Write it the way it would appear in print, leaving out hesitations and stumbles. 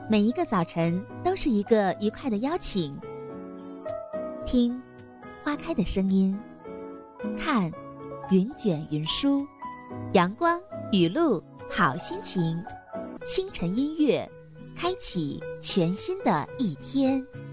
每一个早晨都是一个愉快的邀请。听花开的声音，看云卷云舒，阳光雨露好心情，清晨音乐，开启全新的一天。